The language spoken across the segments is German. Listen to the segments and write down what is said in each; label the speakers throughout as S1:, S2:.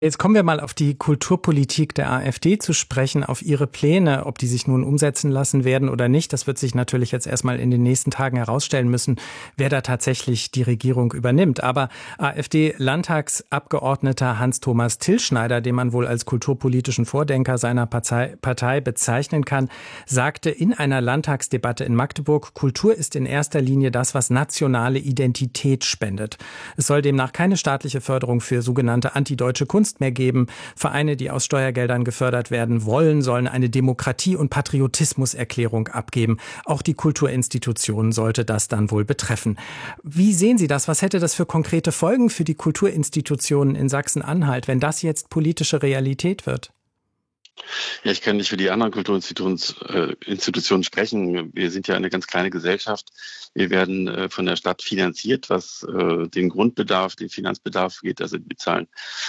S1: Jetzt kommen wir mal auf die Kulturpolitik der AfD zu sprechen, auf ihre Pläne, ob die sich nun umsetzen lassen werden oder nicht. Das wird sich natürlich jetzt erstmal in den nächsten Tagen herausstellen müssen, wer da tatsächlich die Regierung übernimmt. Aber AfD-Landtagsabgeordneter Hans-Thomas Tillschneider, den man wohl als kulturpolitischen Vordenker seiner Partei bezeichnen kann, sagte in einer Landtagsdebatte in Magdeburg, Kultur ist in erster Linie das, was nationale Identität spendet. Es soll demnach keine staatliche Förderung für sogenannte antideutsche Kunst mehr geben. Vereine, die aus Steuergeldern gefördert werden wollen, sollen eine Demokratie- und Patriotismuserklärung abgeben. Auch die Kulturinstitutionen sollte das dann wohl betreffen. Wie sehen Sie das? Was hätte das für konkrete Folgen für die Kulturinstitutionen in Sachsen-Anhalt, wenn das jetzt politische Realität wird?
S2: Ja, ich kann nicht für die anderen Kulturinstitutionen sprechen. Wir sind ja eine ganz kleine Gesellschaft. Wir werden von der Stadt finanziert, was den Grundbedarf, den Finanzbedarf geht. Also wir bezahlen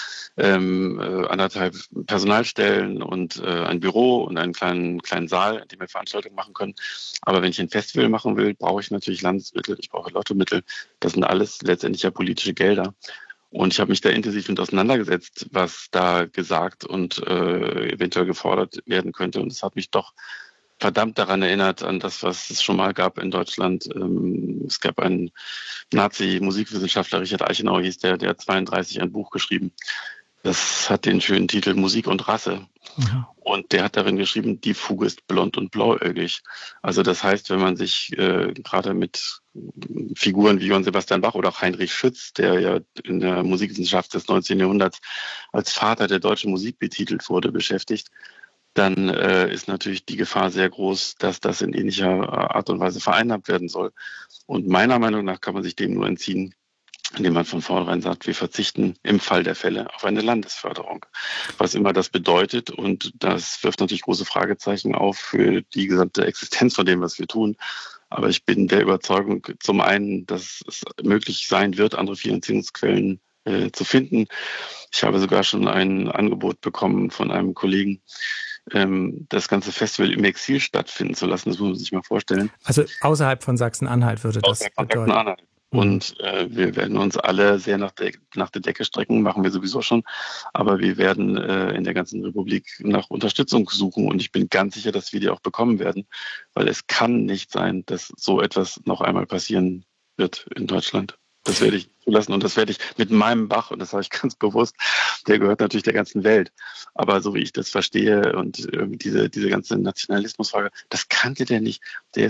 S2: 1,5 Personalstellen und ein Büro und einen kleinen Saal, in dem wir Veranstaltungen machen können. Aber wenn ich ein Festival machen will, brauche ich natürlich Landesmittel, ich brauche Lottomittel. Das sind alles letztendlich ja politische Gelder. Und ich habe mich da intensiv mit auseinandergesetzt, was da gesagt und eventuell gefordert werden könnte. Und es hat mich doch verdammt daran erinnert, an das, was es schon mal gab in Deutschland. Es gab einen Nazi-Musikwissenschaftler, Richard Eichenau hieß der hat 32 ein Buch geschrieben. Das hat den schönen Titel Musik und Rasse. Mhm. Und der hat darin geschrieben, die Fuge ist blond und blauäugig. Also das heißt, wenn man sich gerade mit Figuren wie Johann Sebastian Bach oder auch Heinrich Schütz, der ja in der Musikwissenschaft des 19. Jahrhunderts als Vater der deutschen Musik betitelt wurde, beschäftigt, dann ist natürlich die Gefahr sehr groß, dass das in ähnlicher Art und Weise vereinnahmt werden soll. Und meiner Meinung nach kann man sich dem nur entziehen, indem man von vornherein sagt, wir verzichten im Fall der Fälle auf eine Landesförderung. Was immer das bedeutet, und das wirft natürlich große Fragezeichen auf für die gesamte Existenz von dem, was wir tun. Aber ich bin der Überzeugung, zum einen, dass es möglich sein wird, andere Finanzierungsquellen zu finden. Ich habe sogar schon ein Angebot bekommen von einem Kollegen, das ganze Festival im Exil stattfinden zu lassen. Das muss man sich mal vorstellen.
S1: Also außerhalb von Sachsen-Anhalt würde das bedeuten.
S2: Sachsen-Anhalt. Und wir werden uns alle sehr nach der Decke strecken, machen wir sowieso schon. Aber wir werden in der ganzen Republik nach Unterstützung suchen. Und ich bin ganz sicher, dass wir die auch bekommen werden. Weil es kann nicht sein, dass so etwas noch einmal passieren wird in Deutschland. Das werde ich zulassen und das werde ich mit meinem Bach, und das sage ich ganz bewusst, der gehört natürlich der ganzen Welt. Aber so wie ich das verstehe und diese ganze Nationalismusfrage, das kannte der nicht.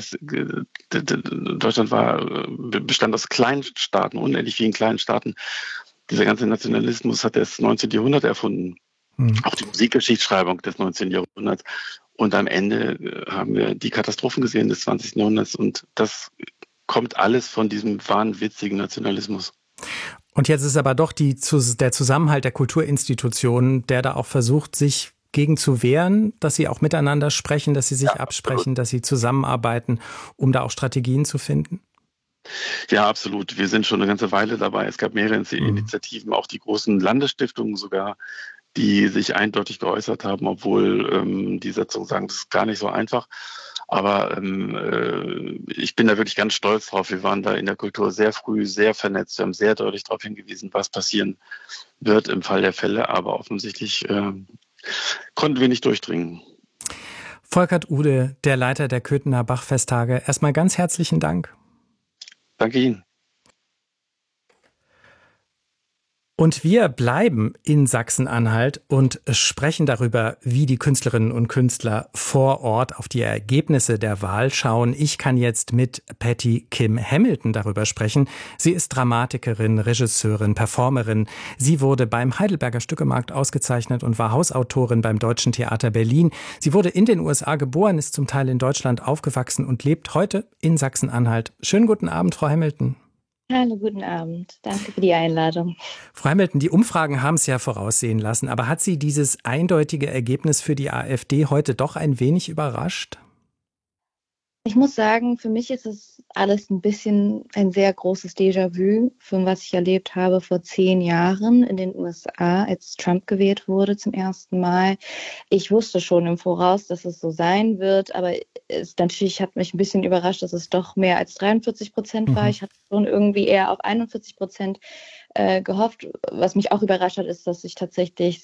S2: Deutschland bestand aus kleinen Staaten, unendlich vielen kleinen Staaten. Dieser ganze Nationalismus hat das 19. Jahrhundert erfunden. Auch die Musikgeschichtsschreibung des 19. Jahrhunderts. Und am Ende haben wir die Katastrophen gesehen des 20. Jahrhunderts und das kommt alles von diesem wahnwitzigen Nationalismus.
S1: Und jetzt ist aber doch der Zusammenhalt der Kulturinstitutionen, der da auch versucht, sich gegen zu wehren, dass sie auch miteinander sprechen, dass sie sich absprechen, dass sie zusammenarbeiten, um da auch Strategien zu finden?
S2: Ja, absolut. Wir sind schon eine ganze Weile dabei. Es gab mehrere Initiativen, auch die großen Landesstiftungen sogar, die sich eindeutig geäußert haben, obwohl die Satzungen sagen, das ist gar nicht so einfach. Aber ich bin da wirklich ganz stolz drauf. Wir waren da in der Kultur sehr früh, sehr vernetzt. Wir haben sehr deutlich darauf hingewiesen, was passieren wird im Fall der Fälle. Aber offensichtlich konnten wir nicht durchdringen.
S1: Volkert Ude, der Leiter der Köthener Bachfesttage. Erstmal ganz herzlichen Dank.
S2: Danke Ihnen.
S1: Und wir bleiben in Sachsen-Anhalt und sprechen darüber, wie die Künstlerinnen und Künstler vor Ort auf die Ergebnisse der Wahl schauen. Ich kann jetzt mit Patty Kim Hamilton darüber sprechen. Sie ist Dramatikerin, Regisseurin, Performerin. Sie wurde beim Heidelberger Stückemarkt ausgezeichnet und war Hausautorin beim Deutschen Theater Berlin. Sie wurde in den USA geboren, ist zum Teil in Deutschland aufgewachsen und lebt heute in Sachsen-Anhalt. Schönen guten Abend, Frau Hamilton.
S3: Hallo, guten Abend. Danke für die Einladung.
S1: Frau Hamilton, die Umfragen haben es ja voraussehen lassen, aber hat Sie dieses eindeutige Ergebnis für die AfD heute doch ein wenig überrascht?
S3: Ich muss sagen, für mich ist es alles ein bisschen ein sehr großes Déjà-vu von was ich erlebt habe vor 10 Jahren in den USA, als Trump gewählt wurde zum ersten Mal. Ich wusste schon im Voraus, dass es so sein wird, aber natürlich hat mich ein bisschen überrascht, dass es doch mehr als 43% war. Ich hatte schon irgendwie eher auf 41% gehofft. Was mich auch überrascht hat, ist, dass sich tatsächlich